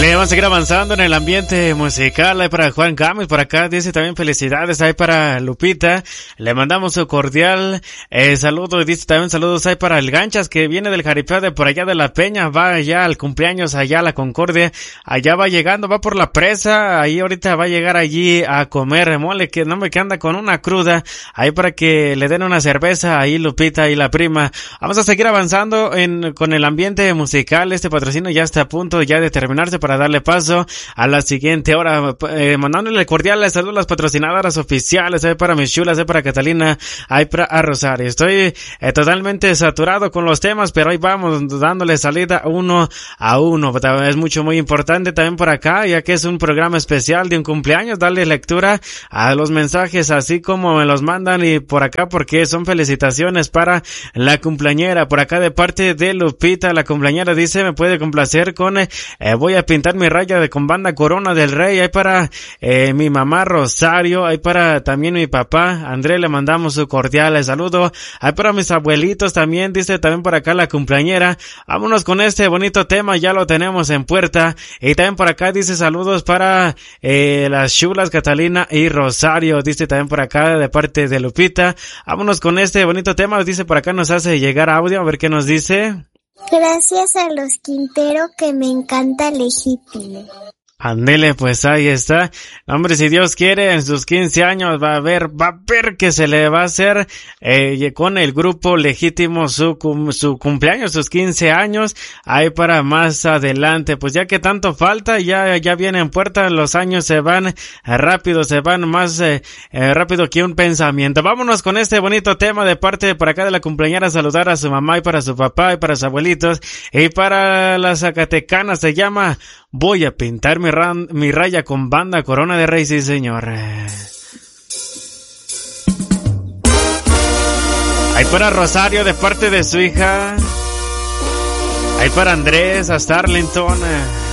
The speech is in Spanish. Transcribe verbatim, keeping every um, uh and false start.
vamos a seguir avanzando en el ambiente musical. Hay para Juan Gámez, por acá dice también felicidades. Hay para Lupita, le mandamos su cordial eh, saludo. Dice también saludos. Hay para el Ganchas, que viene del jaripeo de por allá de La Peña, va allá al cumpleaños, allá a la Concordia, allá va llegando, va por la presa, ahí ahorita va a llegar allí a comer mole, que no me que anda con una cruda, ahí para que le den una cerveza, ahí Lupita y la prima. Vamos a seguir avanzando en con el ambiente musical. Este patrocinio ya está a punto ya de terminarse para darle paso a la siguiente hora, eh, mandándole cordiales saludos a las patrocinadoras oficiales. Hay para mis chulas, hay para Catalina, hay para a Rosario. Estoy eh, totalmente saturado con los temas, pero ahí vamos dándole salida uno a uno. Es mucho muy importante también por acá, ya que es un programa especial de un cumpleaños, darle lectura a los mensajes así como me los mandan y por acá, porque son felicitaciones para la cumpleañera. Por acá de parte de Lupita, la cumpleañera dice, me puede complacer con eh, voy a pintar mi raya de con banda Corona del Rey. Hay para eh, mi mamá Rosario, hay para también mi papá André, le mandamos su cordial saludo. Hay para mis abuelitos también, dice también por acá la cumpleañera. Vámonos con este bonito tema, ya lo tenemos en puerta. Y también por acá dice saludos para eh, las chulas Catalina y Rosario, dice también por acá de parte de Lupita. Vámonos con este bonito tema, dice por acá, nos hace llegar audio, a ver qué nos dice. Gracias a los Quintero, que me encanta Legítimo. Ándele, pues ahí está. Hombre, si Dios quiere, en sus quince años va a ver, va a ver que se le va a hacer eh, con el grupo Legítimo su, cum, su cumpleaños, sus quince años. Ahí para más adelante, pues ya que tanto falta, ya ya viene en puerta, los años se van eh, rápido, se van más eh, eh, rápido que un pensamiento. Vámonos con este bonito tema de parte de por acá de la cumpleañera, saludar a su mamá y para su papá y para sus abuelitos y para las zacatecanas. Se llama Voy a pintar mi, ran, mi raya con banda Corona de Rey, sí señor. Hay para Rosario de parte de su hija. Hay para Andrés hasta Arlington.